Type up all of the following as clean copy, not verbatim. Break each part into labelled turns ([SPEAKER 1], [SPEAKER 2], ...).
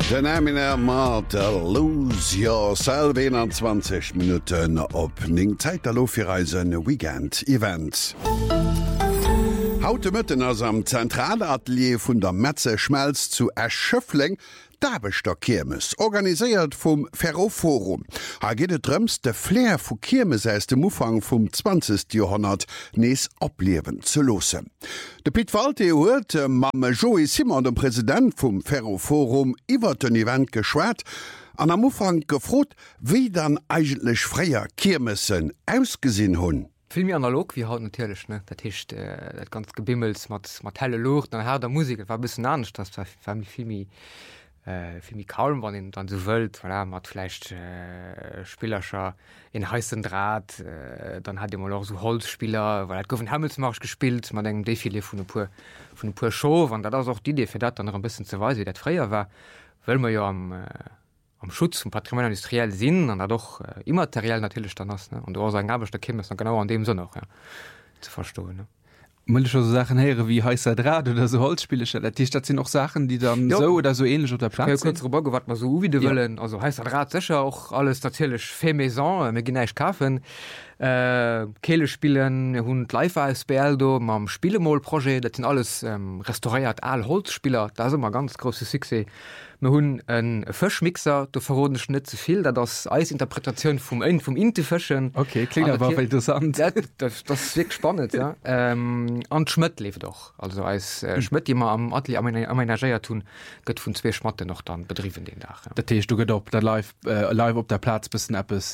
[SPEAKER 1] Den Eminer mat Lose Yourself 21 Minuten op Ning Zeit der Lofirreisen Weekend-Event. Haute Mëtten ass am Zentralatelier vun der Metze Schmelz zu Erschöffling d'Abechter Kirmes, organiséiert vum Ferroforum. Ha giet drëmst de Flair vu Kirmes aus dem Ufang vum 20. Jahrhundert nees abliewen ze losen. De Piet Walte huet mam Joey Simon, dem Präsident vum Ferroforum, iwwer den Event geschwert, an am Ufang gefrot, wie dann eigentlich freier Kirmessen ausgesinn hunn.
[SPEAKER 2] Filmi analog wie haut natürlich ne dat hicht dat ganz gebimmels mat helle Lucht an her der Musik war bis anders das filmi kaum wann dann so wölt voilà, mat vielleicht Spielerscher in heißen Draht dann hat immer noch so Holzspieler weil gouf Hammelsmarsch gespielt man eng Defilé vun pur Show wann dat auch die Idee fir dat dann noch ein bisschen zeweise wie dat freier war well man ja am Schutz vom Patrimoine industriell sinn an doch immateriell natürlich dann hast ne? Und du sagen habe der Kim genau an dem so noch zu verstohlen ne?
[SPEAKER 3] So Sachen here wie heißer Draht oder so Holzspielsche dat sind noch Sachen die dann so oder so ähnlich oder Platz
[SPEAKER 2] wat man so wie wollen also heißer Draht sicher auch alles natürlich fait maison mit kaufen Kehle spielen hun live als Beldo am Spielemolprojekt dat sind alles restauriert all Holzspieler da immer ganz große Suse hun en Fischmixer du verroden Schnit zu viel da das Eisinterpretation vom Intefischen
[SPEAKER 3] okay klingt aber interessant
[SPEAKER 2] das wirklich spannend ja an Schmidt lief doch also als Schmidt immer am Atelier aménagéiert tun gött vun 2 Schmatte noch dann betrieben den Dach
[SPEAKER 3] ja. Der du gedopt der live op der Platz bis Apps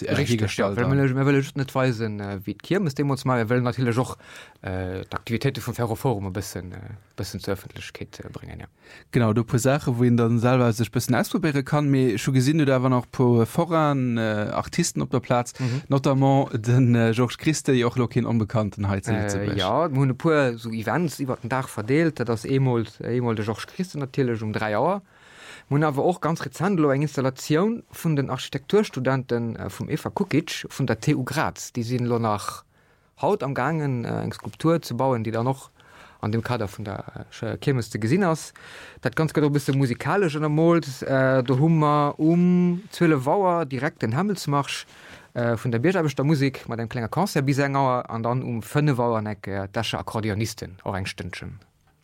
[SPEAKER 2] net weisen wie Kirmes dem uns mal will natürlich auch Aktivitäten vom Ferroforum ein bisschen zur Öffentlichkeit bringen ja
[SPEAKER 3] genau du pro Sache wohin dann selber sich bisschen ausprobieren kann mir schon gesinn da war noch pro voran Artisten op der Platz notamment den Georges Christe auch Lokin Unbekanntenheit
[SPEAKER 2] ja pur so Events über den Dach verdeelt das Emol de Georges Christe natürlich 3 Uhr man aber auch ganz rezentlo eng Installation von den Architekturstudenten vom Eva Kukic von der TU Graz die sind nur nach Haut am Gangen eng Skulptur zu bauen die da noch an dem Kader von der Kirmeste gesinn ass dat ganz genau bis musikalisch an der Mold der Hummer 12 Wauer direkt den Hammelsmarsch von der Bierscheibeter Musik mat dem klenger Konzert Bisänger an dann 5 Wauernecke dasche Akkordeonisten auch eng Stündchen.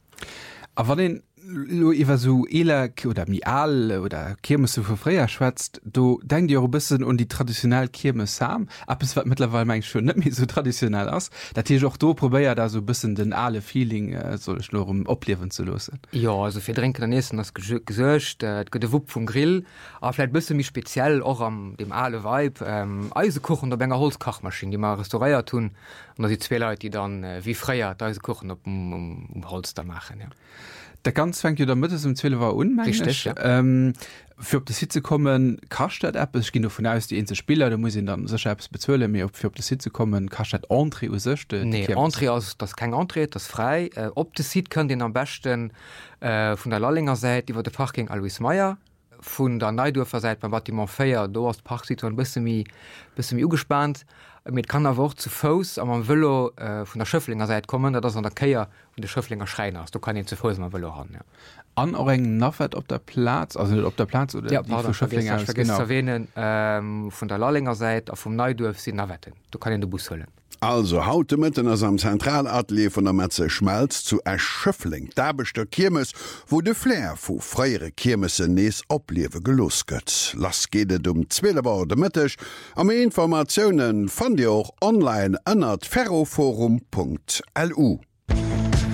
[SPEAKER 3] Aber den iwwer so elek oder mial oder Kirmes so verréier schwätzt, du denk dir bisssen und die traditionell Kirmes sam, ab es wat mittlerweile mein schon net mir so traditionell ass, dat hi auch do probéier da so bisssen den alle Feeling soll nur opliewen zu losen.
[SPEAKER 2] Ja also fir trinken den essen das gesøcht gët de Wupp vum Grill, afle bisse mich speziell auch am dem alle Weib Eisekochen der Bennger Holzkachmaschine, die mal restauréiert tun und die 2 Leute, die dann wie freier Eisekochen op Holz da machen. Ja.
[SPEAKER 3] Der ganz fängt da mit um 12 war unmänglisch ja. Für op der Sitze kommen Karstadt App ich ging davon aus die einzelne Spieler da muss ich dann so bezle mir ob für op der Sitze kommen Karstadt Entree
[SPEAKER 2] nee, Entree aus das kein Entree das frei ob das sieht können den am besten von der Lallinger Seite die war der Fach gegen Alois Meyer von der Neidorfer Seite beim Bâtiment Feier du hast Parksito ein bisschen ugespannt mit kann er auch zu Fuß am Velo von der Schöfflinger Seite kommen da das an der Keier und der Schöfflinger Schrein hast du kann ihn zu Fuß mal Velo haben ja.
[SPEAKER 3] An eng Naffet op der Platz also op der Platz oder
[SPEAKER 2] ja, erwähnen von der Lallinger Seite auf vom Neidorf sind Nawetten du kann in den Bus holen.
[SPEAKER 1] Also haute mitten ass am Zentralatelier vun der Metze Schmelz zu Erschöffling d'Abechter Kirmes, wo de Flair vu freiere Kirmesse nees opliewe gelos gëtt. Lass gedet 12 Uhr de Mittag. Am Informationoen fand Dir auch online ënnert ferroforum.lu.